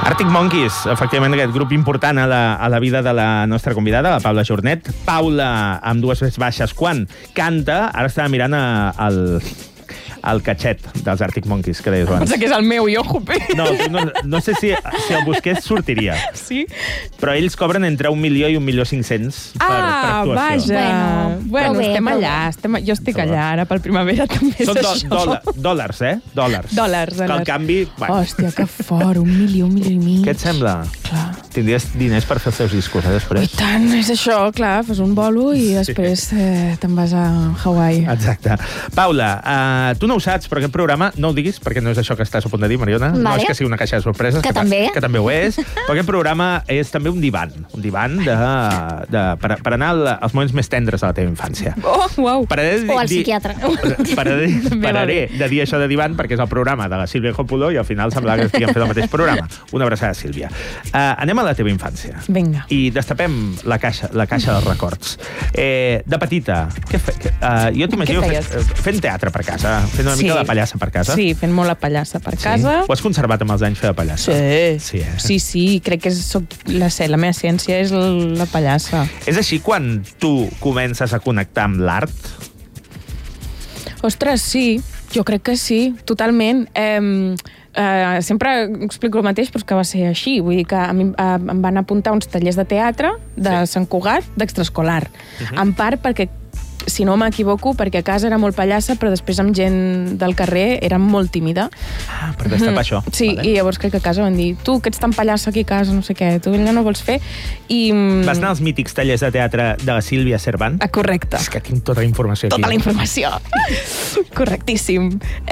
Arctic Monkeys, efectivament, aquest grup important a la vida de la nostra convidada, la Paula Jornet. Paula, amb dues veus baixes, quan canta, ara estava mirant el catxet dels Arctic Monkeys, que deies abans. Pensa que és el meu, jo, jope. No sé si el busqués sortiria. Sí? Però ells cobren entre 1 milió i 1.500.000 per actuació. Vaja. Bueno, bé, estem allà. Jo estic allà, ara pel primavera també és això. Són dòlars, eh? Dòlars. Que al canvi... Hòstia, que fort, 1 milió, 1 milió i mig. Què et sembla? Clar. Tindries diners per fer els teus discos, després? I tant, és això, clar, fas un bolo i després te'n vas a Hawaii. Exacte. Paula, tu no ho saps, però aquest programa, no ho diguis, perquè no és això que estàs a punt de dir, Mariona. Vale. No és que sigui una caixa de sorpreses. Que també ho és. Però aquest programa és també un divan. Un divan per anar als moments més tendres de la teva infància. Oh, uau. O al psiquiatre. Pararé de dir això de divan perquè és el programa de la Sílvia Coppola i al final semblava que estiguem fent el mateix programa. Una abraçada, Sílvia. Anem a la teva infància. Vinga. I destapem la caixa dels records. De petita, jo t'imagino fent teatre per casa, fent una mica de pallassa per casa. Sí, fent molt la pallassa per casa. Ho has conservat amb els anys fer de pallassa? Sí, crec que la meva ciència és la pallassa. És així quan tu comences a connectar amb l'art? Ostres, sí, jo crec que sí, totalment. Sempre explico el mateix, però és que va ser així. Vull dir que a mi em van apuntar uns tallers de teatre de Sant Cugat, d'extraescolar. En part perquè, si no m'equivoco, perquè a casa era molt pallassa, però després amb gent del carrer era molt tímida. Per destapar això. Sí, vale. I llavors crec que a casa van dir tu, que ets tan pallassa aquí a casa, no sé què, tu allà no vols fer? Vas anar als mítics tallers de teatre de la Sílvia Cervant? Correcte. És que tinc tota la informació aquí. Tota la informació. Correctíssim.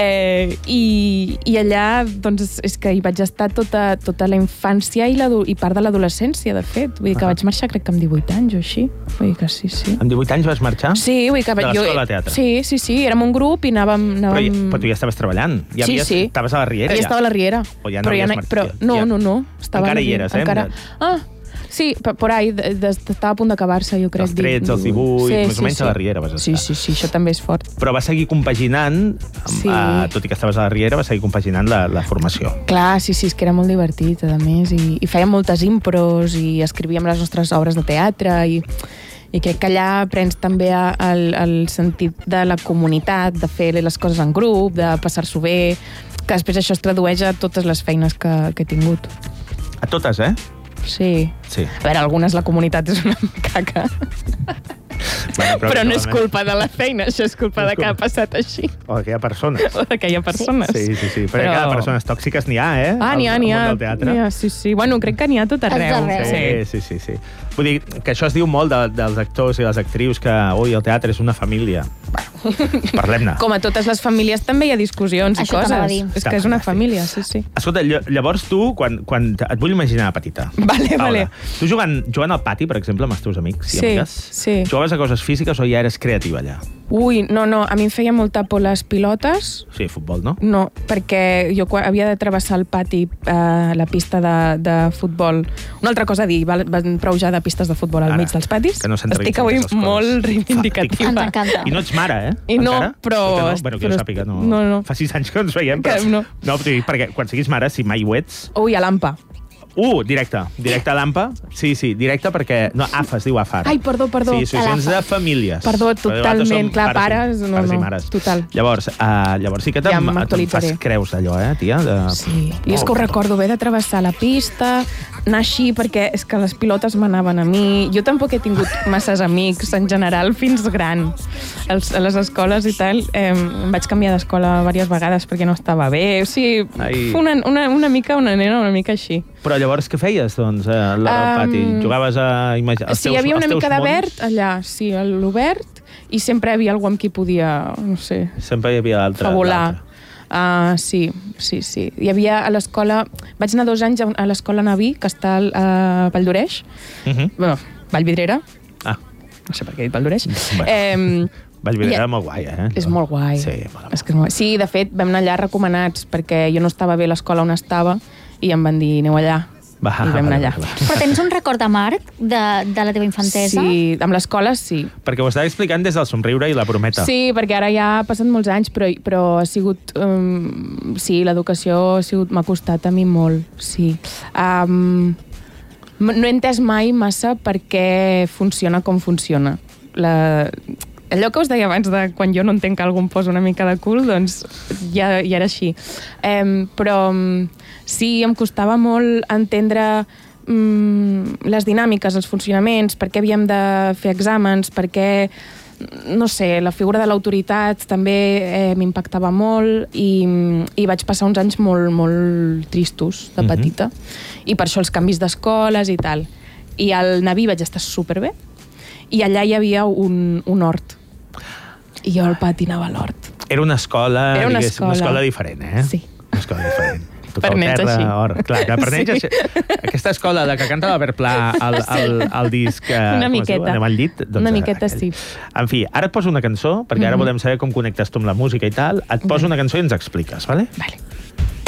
I allà, doncs, és que hi vaig estar tota la infància i part de l'adolescència, de fet. Vull dir que vaig marxar, crec que amb 18 anys o així. Vull dir que sí. Amb 18 anys vas marxar? Sí, vull dir que... De l'escola de teatre? Sí, érem un grup i anàvem... Però tu ja estaves treballant? Sí. Estaves a la Riera, ja? Ja estava a la Riera. O ja no havies marxat? No. Encara hi eres, Sí, por ahí, estava a punt d'acabar-se, jo crec. Els trets, els dibuix, més o menys a la Riera vas estar. Sí, això també és fort. Però vas seguir compaginant, tot i que estaves a la Riera, vas seguir compaginant la formació. Clar, sí, és que era molt divertit, a més, i fèiem moltes impros, i escrivíem les nostres obres de teatre, i crec que allà aprens també el sentit de la comunitat, de fer les coses en grup, de passar-s'ho bé, que després això es tradueix a totes les feines que he tingut. A totes, eh? Sí. A veure, algunes la comunitat és una caca. Però no és culpa de la feina, això és culpa de que ha passat així. O de que hi ha persones. Sí. Però cada persones tòxiques n'hi ha, eh? N'hi ha. Sí. Bueno, crec que n'hi ha tot arreu. Sí. Vull dir que això es diu molt dels actors i les actrius, que el teatre és una família. Parlem-ne. Com a totes les famílies també hi ha discussions i coses. És que és una família, sí. Escolta, llavors tu, quan et vull imaginar petita. Vale. Tu jugant al pati, per exemple, amb els teus amics i amigues, jugaves a coses físiques o ja eres creativa allà? Ui, no, a mi em feia molta por les pilotes. Sí, futbol, no? No, perquè jo havia de travessar el pati, la pista de futbol. Una altra cosa a dir, van prou ja de pistes de futbol al mig dels patis. Estic avui molt reivindicativa. Ens encanta. I no ets mare, eh? I no, però... Bueno, que jo sàpiga, no. Fa 6 anys que ens veiem, però... No, perquè quan siguis mare, si mai ho ets... Ui, a l'AMPA. Directe a l'AMPA. Sí, directe perquè... No, AFA, es diu AFA. Ai, perdó. Sí, associacions de famílies. Perdó, totalment. Clar, pares i mares. Total. Llavors sí que te'n fas creus d'allò, tia? Sí. I és que ho recordo bé de travessar la pista, anar així, perquè és que les pilotes m'anaven a mi. Jo tampoc he tingut masses amics, en general, fins gran. A les escoles i tal, em vaig canviar d'escola diverses vegades perquè no estava bé. O sigui, una nena una mica així. Però llavors què feies, doncs, a l'hora del pati? Jugaves a imaginar... Sí, hi havia una mica de verd allà, sí, a l'obert, i sempre hi havia algú amb qui podia, no sé... Sempre hi havia l'altre. Fabular. Sí. Hi havia a l'escola... Vaig anar 2 anys a l'escola Naví, que està a Valldoreix. Bueno, Vallvidrera. No sé per què he dit Valldoreix. Vallvidrera molt guai, eh? És molt guai. Sí, de fet, vam anar allà recomanats, perquè jo no estava bé a l'escola on estava, i em van dir, aneu allà. i vam anar allà. Però tens un record amarg de la teva infantesa? Sí, amb l'escola sí. Perquè ho estava explicant des del somriure i la brometa. Sí, perquè ara ja ha passat molts anys, però ha sigut... sí, l'educació m'ha costat a mi molt, sí. No he entès mai massa per què funciona com funciona. Allò que us deia abans de quan jo no entenc que algú em posa una mica de cul, doncs ja era així. Però sí, em costava molt entendre les dinàmiques, els funcionaments, per què havíem de fer exàmens, per què, no sé, la figura de l'autoritat també m'impactava molt i vaig passar uns anys molt, molt tristos de petita. I per això els canvis d'escoles i tal. I al Naví vaig estar superbé i allà hi havia un hort. I jo al pati anava a l'hort. Era una escola, una escola diferent, Sí. Una escola diferent. Per nens així. Clar, per nens així. Aquesta escola de que cantava per pla al disc... Una miqueta. Anem al llit. Una miqueta, sí. En fi, ara et poso una cançó, perquè ara volem saber com connectes tu amb la música i tal. Et poso una cançó i ens expliques, vale? Vale.